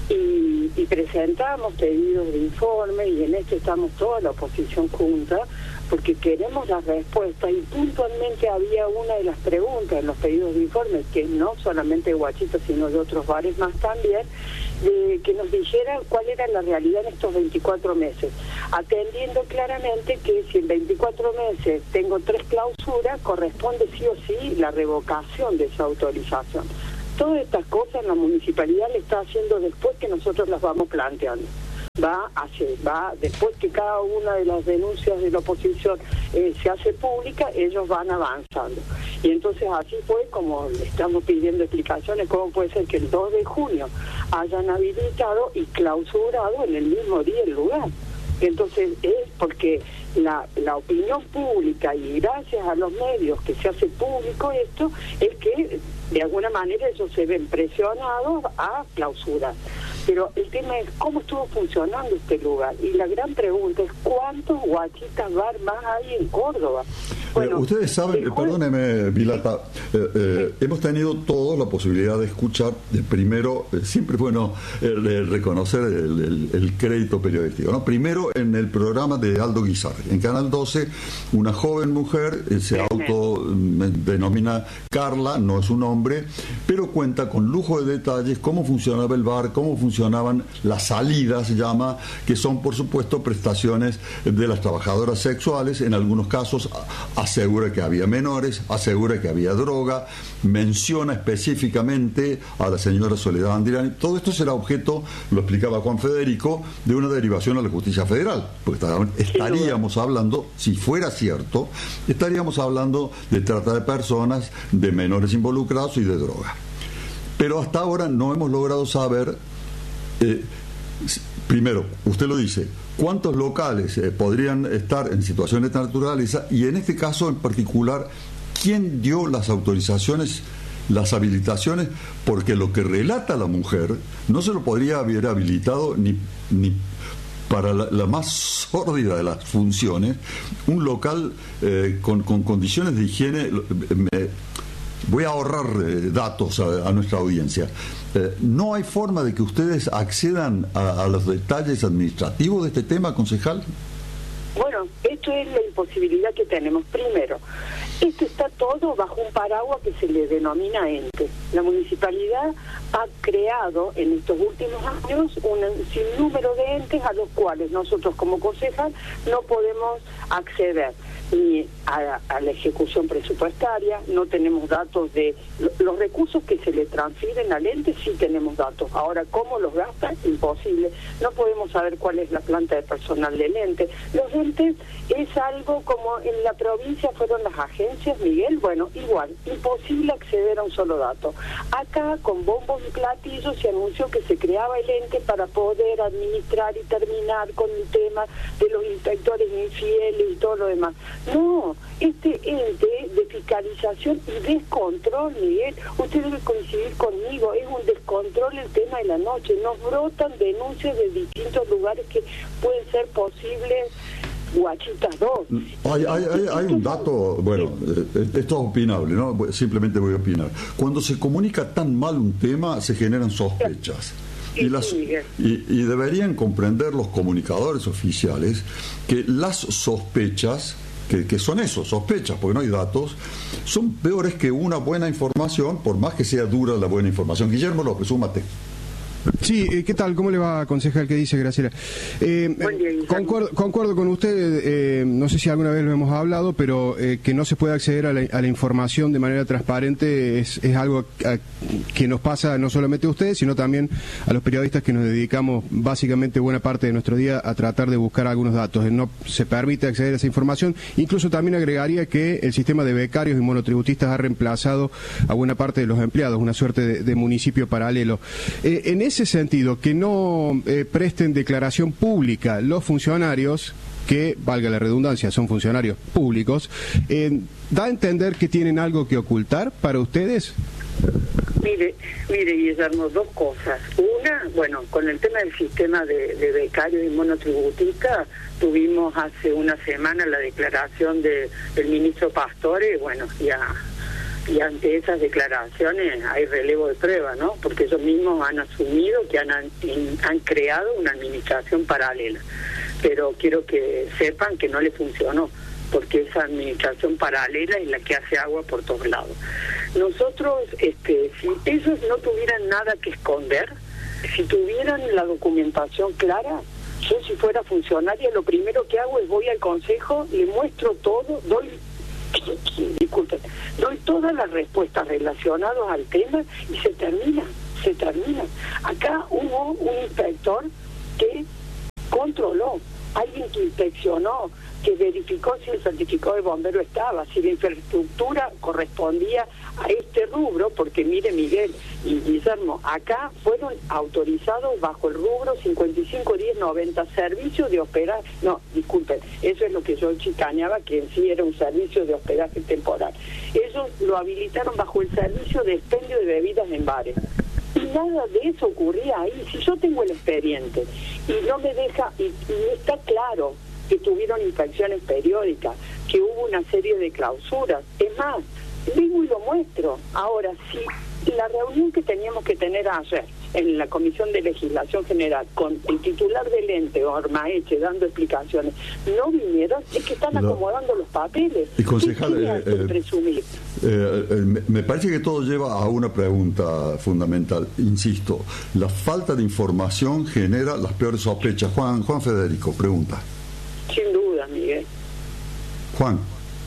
y presentamos pedidos de informe, y en esto estamos toda la oposición junta, porque queremos las respuestas, y puntualmente había una de las preguntas en los pedidos de informe, que no solamente de Huachita, sino de otros bares más también, que nos dijera cuál era la realidad en estos 24 meses, atendiendo claramente que si en 24 meses tengo 3 clausuras, corresponde sí o sí la revocación de esa autorización. Todas estas cosas la municipalidad le está haciendo después que nosotros las vamos planteando. Va después que cada una de las denuncias de la oposición se hace pública, ellos van avanzando. Y entonces así fue como le estamos pidiendo explicaciones, cómo puede ser que el 2 de junio hayan habilitado y clausurado en el mismo día el lugar. Entonces es porque la opinión pública, y gracias a los medios que se hace público esto, es que de alguna manera ellos se ven presionados a clausurar. Pero el tema es cómo estuvo funcionando este lugar. Y la gran pregunta es cuántos Huachitas bar más hay en Córdoba. Bueno,
ustedes saben, perdóneme, Vilata, hemos tenido todos la posibilidad de escuchar, primero, siempre es bueno reconocer el crédito periodístico, ¿no? Primero en el programa de Aldo Guizarri, en Canal 12, una joven mujer se autodenomina Carla, no es un hombre, pero cuenta con lujo de detalles cómo funcionaba el bar, cómo funcionaban las salidas, se llama, que son por supuesto prestaciones de las trabajadoras sexuales, en algunos casos asegura que había menores, asegura que había droga, menciona específicamente a la señora Soledad Andirani. Todo esto será objeto, lo explicaba Juan Federico, de una derivación a la justicia federal, porque estaríamos hablando, si fuera cierto, estaríamos hablando de trata de personas, de menores involucrados y de droga. Pero hasta ahora no hemos logrado saber, primero, usted lo dice, cuántos locales podrían estar en situaciones de naturaleza, y en este caso en particular, quién dio las autorizaciones, las habilitaciones, porque lo que relata la mujer no se lo podría haber habilitado ni para la más sórdida de las funciones, un local con condiciones de higiene. Voy a ahorrar datos a nuestra audiencia. ¿No hay forma de que ustedes accedan a los detalles administrativos de este tema, concejal?
Bueno, esto es la imposibilidad que tenemos. Primero, esto está todo bajo un paraguas que se le denomina ente. La municipalidad ha creado en estos últimos años un sinnúmero de entes a los cuales nosotros como concejal no podemos acceder ni a la ejecución presupuestaria, no tenemos datos de los recursos que se le transfieren al ente, sí tenemos datos. Ahora, ¿cómo los gasta? Imposible. No podemos saber cuál es la planta de personal del ente. Los entes es algo como en la provincia fueron las agencias, Miguel, bueno, igual, imposible acceder a un solo dato. Acá, con bombos y platillos, se anunció que se creaba el ente para poder administrar y terminar con el tema de los inspectores infieles y todo lo demás. No, este ente de fiscalización y descontrol, Miguel, usted debe coincidir conmigo, es un descontrol el tema de la noche. Nos brotan denuncias de distintos lugares que pueden ser posibles Huachitas 2.
Hay un dato, bueno, esto es opinable, ¿no? Simplemente voy a opinar. Cuando se comunica tan mal un tema, se generan sospechas. Y deberían comprender los comunicadores oficiales que las sospechas, que son eso, sospechas, porque no hay datos, son peores que una buena información, por más que sea dura la buena información. Guillermo López, súmate.
Sí, ¿qué tal? ¿Cómo le va, concejal? ¿Qué dice Graciela? Concuerdo con usted, no sé si alguna vez lo hemos hablado, pero que no se puede acceder a la información de manera transparente es algo que nos pasa no solamente a ustedes, sino también a los periodistas que nos dedicamos básicamente buena parte de nuestro día a tratar de buscar algunos datos. No se permite acceder a esa información. Incluso también agregaría que el sistema de becarios y monotributistas ha reemplazado a buena parte de los empleados, una suerte de municipio paralelo. En ese sentido, que no presten declaración pública los funcionarios, que, valga la redundancia, son funcionarios públicos, ¿da a entender que tienen algo que ocultar para ustedes?
Mire, Guillermo, dos cosas. Una, bueno, con el tema del sistema de becarios y monotributistas, tuvimos hace una semana la declaración del ministro Pastore, bueno, Y ante esas declaraciones hay relevo de prueba, ¿no? Porque ellos mismos han asumido que han creado una administración paralela. Pero quiero que sepan que no les funcionó, porque esa administración paralela es la que hace agua por todos lados. Nosotros, si ellos no tuvieran nada que esconder, si tuvieran la documentación clara, yo si fuera funcionaria lo primero que hago es voy al consejo, le muestro todo, doy todas las respuestas relacionadas al tema y se termina. Acá hubo un inspector que controló, alguien que inspeccionó, que verificó si el certificado de bombero estaba, si la infraestructura correspondía a este rubro, porque mire Miguel y Guillermo, acá fueron autorizados bajo el rubro 551090 servicio de hospedaje, no, disculpen, eso es lo que yo chicaneaba, que en sí era un servicio de hospedaje temporal. Ellos lo habilitaron bajo el servicio de expendio de bebidas en bares. Y nada de eso ocurría ahí. Si yo tengo el expediente y no me deja, y está claro que tuvieron inspecciones periódicas, que hubo una serie de clausuras, es más, vengo y lo muestro. Ahora, si la reunión que teníamos que tener ayer en la Comisión de Legislación General con el titular del ente, Ormaeche, dando explicaciones, no vinieron, es que están acomodando los papeles.
Y concejal,
presumir?
Me parece que todo lleva a una pregunta fundamental. Insisto, la falta de información genera las peores sospechas. Juan Federico, pregunta.
Sin duda, Miguel.
Juan.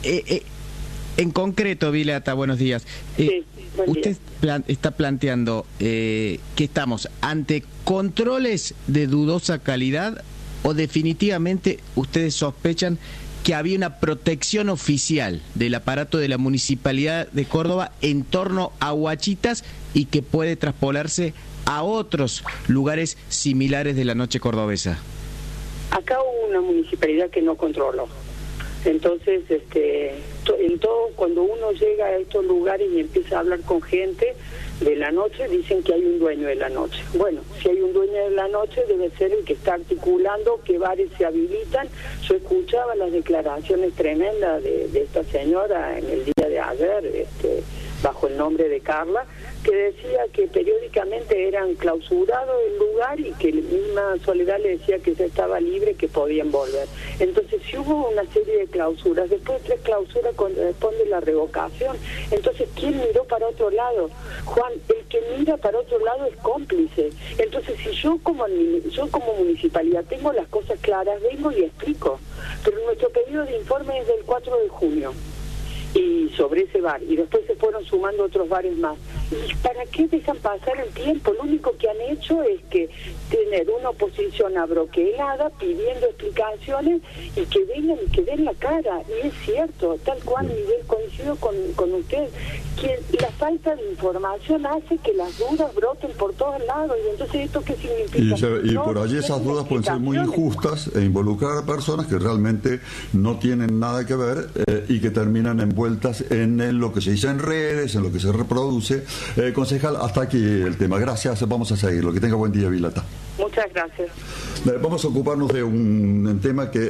En concreto, Vilata, buenos días. Usted está planteando que estamos ante controles de dudosa calidad o definitivamente ustedes sospechan que había una protección oficial del aparato de la Municipalidad de Córdoba en torno a Huachitas y que puede traspolarse a otros lugares similares de la noche cordobesa.
Acá hubo una municipalidad que no controló. Entonces, en todo, cuando uno llega a estos lugares y empieza a hablar con gente de la noche, dicen que hay un dueño de la noche. Bueno, si hay un dueño de la noche, debe ser el que está articulando que bares se habilitan. Yo escuchaba las declaraciones tremendas de esta señora en el día de ayer, bajo el nombre de Carla, que decía que periódicamente eran clausurados el lugar y que la misma Soledad le decía que ya estaba libre, que podían volver. Entonces, si hubo una serie de clausuras, después de 3 clausuras corresponde la revocación. Entonces, ¿quién miró para otro lado? Juan, el que mira para otro lado es cómplice. Entonces, si yo como municipalidad tengo las cosas claras, vengo y explico. Pero nuestro pedido de informe es del 4 de junio. Y sobre ese bar, y después se fueron sumando otros bares más. ¿Y para qué dejan pasar el tiempo? Lo único que han hecho es que tener una oposición abroquelada pidiendo explicaciones y que vengan y que den la cara. Y es cierto, tal cual, Miguel, coincido con usted, que la falta de información hace que las dudas broten por todos lados. Y entonces, ¿esto qué significa?
Y por allí esas dudas pueden ser muy injustas e involucrar a personas que realmente no tienen nada que ver y que terminan envueltas en lo que se dice en redes, en lo que se reproduce. Concejal, hasta aquí el tema. Gracias, vamos a seguirlo. Que tenga buen día, Vilata.
Muchas gracias.
Vamos a ocuparnos de un tema que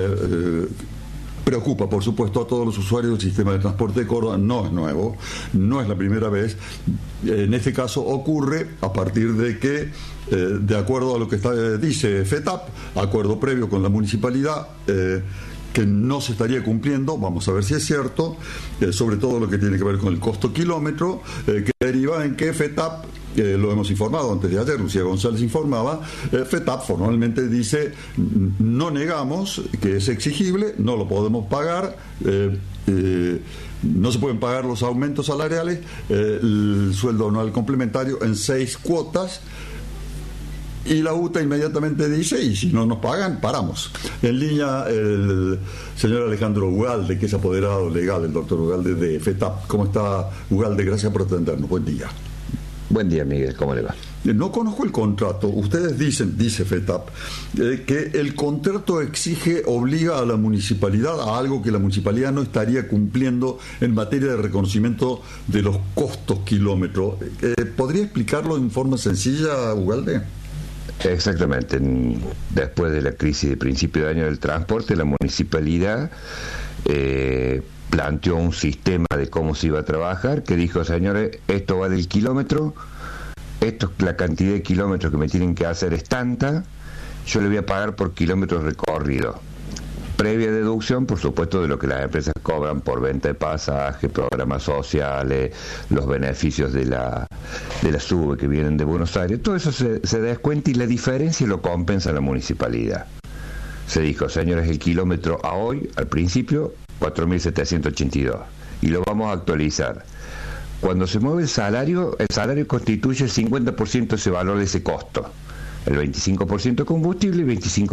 preocupa, por supuesto, a todos los usuarios del sistema de transporte de Córdoba. No es nuevo, no es la primera vez. En este caso ocurre a partir de que, de acuerdo a lo que dice FETAP, acuerdo previo con la municipalidad, que no se estaría cumpliendo, vamos a ver si es cierto, sobre todo lo que tiene que ver con el costo kilómetro, que deriva en que FETAP, lo hemos informado antes de ayer, Lucía González informaba, FETAP formalmente dice, no negamos que es exigible, no lo podemos pagar, no se pueden pagar los aumentos salariales, el sueldo anual complementario en 6 cuotas. Y la UTA inmediatamente dice, y si no nos pagan, paramos. En línea el señor Alejandro Ugalde, que es apoderado legal, el doctor Ugalde de FETAP. ¿Cómo está, Ugalde? Gracias por atendernos. Buen día.
Buen día, Miguel. ¿Cómo le va?
No conozco el contrato. Ustedes dicen, dice FETAP, que el contrato obliga a la municipalidad a algo que la municipalidad no estaría cumpliendo en materia de reconocimiento de los costos kilómetros. ¿Podría explicarlo en forma sencilla, Ugalde?
Exactamente. Después de la crisis de principio de año del transporte, la municipalidad planteó un sistema de cómo se iba a trabajar, que dijo, señores, esto va del kilómetro, la cantidad de kilómetros que me tienen que hacer es tanta, yo le voy a pagar por kilómetros recorridos. Previa deducción, por supuesto, de lo que las empresas cobran por venta de pasajes, programas sociales, los beneficios de la SUBE que vienen de Buenos Aires. Todo eso se descuenta y la diferencia lo compensa la municipalidad. Se dijo, señores, el kilómetro a hoy, al principio, 4.782. Y lo vamos a actualizar. Cuando se mueve el salario constituye el 50% de ese valor de ese costo. El 25% combustible y el 25%